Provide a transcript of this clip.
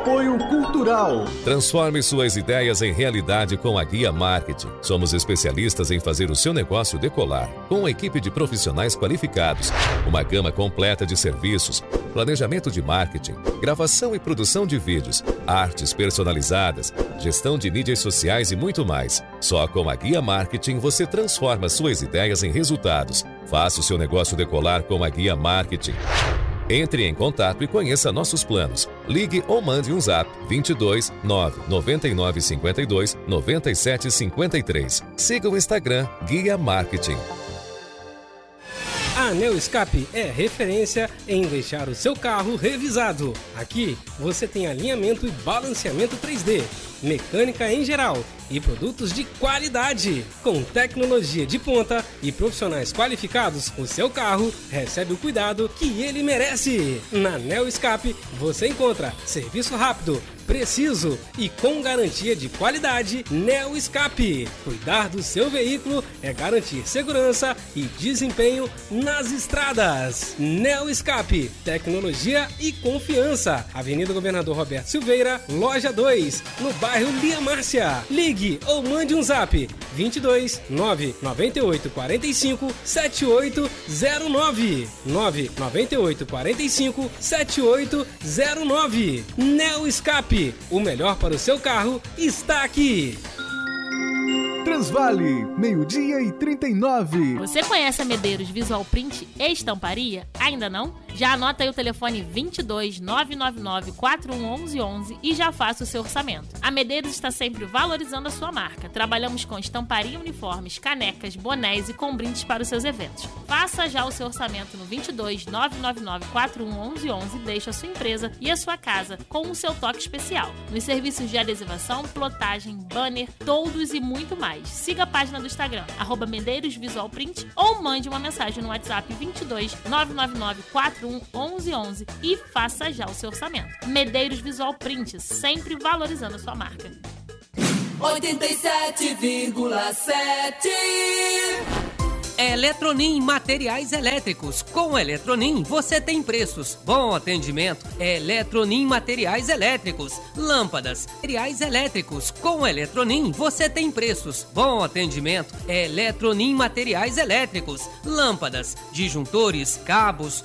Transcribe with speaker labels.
Speaker 1: Apoio Cultural.
Speaker 2: Transforme suas ideias em realidade com a Guia Marketing. Somos especialistas em fazer o seu negócio decolar, com uma equipe de profissionais qualificados, uma gama completa de serviços, planejamento de marketing, gravação e produção de vídeos, artes personalizadas, gestão de mídias sociais e muito mais. Só com a Guia Marketing você transforma suas ideias em resultados. Faça o seu negócio decolar com a Guia Marketing. Entre em contato e conheça nossos planos. Ligue ou mande um zap 22 9 99 52 97 53. Siga o Instagram Guia Marketing.
Speaker 3: A Neo Escape é referência em deixar o seu carro revisado. Aqui você tem alinhamento e balanceamento 3D, mecânica em geral e produtos de qualidade. Com tecnologia de ponta e profissionais qualificados, o seu carro recebe o cuidado que ele merece. Na Neo Escape você encontra serviço rápido, preciso e com garantia de qualidade. Neo Escape. Cuidar do seu veículo é garantir segurança e desempenho nas estradas. Neo Escape. Tecnologia e confiança. Avenida Governador Roberto Silveira, loja 2, no bairro Lia Márcia. Ligue ou mande um zap 22 9 98 45 7809 9 98 45 7809. Neo Escape. O melhor para o seu carro está aqui.
Speaker 1: Transvale, 12:39.
Speaker 4: Você conhece a Medeiros Visual Print e Estamparia? Ainda não? Já anota aí o telefone 22 999 41 11 e já faça o seu orçamento. A Medeiros está sempre valorizando a sua marca. Trabalhamos com estamparia, uniformes, canecas, bonés e com brindes para os seus eventos. Faça já o seu orçamento no 22 999 41 11 e deixe a sua empresa e a sua casa com o seu toque especial. Nos serviços de adesivação, plotagem, banner, toldos e muito mais. Siga a página do Instagram, @Medeiros Visual Print, ou mande uma mensagem no WhatsApp 22 999 41 11 e faça já o seu orçamento. Medeiros Visual Print, sempre valorizando a sua marca.
Speaker 5: 87,7.
Speaker 6: Eletronim Materiais Elétricos. Com Eletronim você tem preços, bom atendimento. Eletronim Materiais Elétricos. Lâmpadas, materiais elétricos. Com Eletronim você tem preços, bom atendimento. Eletronim Materiais Elétricos. Lâmpadas, disjuntores, cabos,